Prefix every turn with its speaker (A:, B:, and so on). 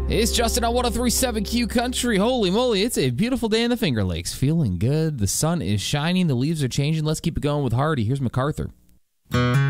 A: It's Justin on 103.7 Q Country. Holy moly, it's a beautiful day in the Finger Lakes. Feeling good. The sun is shining. The leaves are changing. Let's keep it going with Hardy. Here's MacArthur.